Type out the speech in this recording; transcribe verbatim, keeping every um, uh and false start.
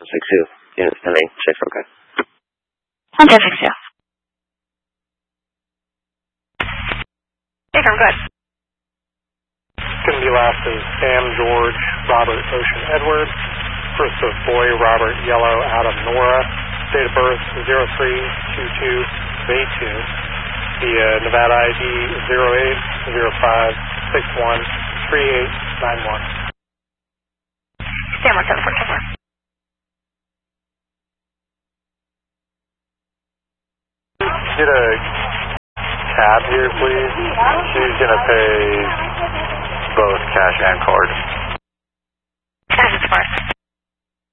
six two. Unit sending. Safe for okay. one ten six two. Hey, I'm good. Going to be last is Sam, George, Robert, Ocean, Edward. First of boy, Robert, Yellow, Adam, Nora. Date of birth zero three two two May two. The uh, Nevada I D zero eight zero five six one three eight nine one. Sam one seven four two four. Get a cab here, please. She's going to pay both cash and card.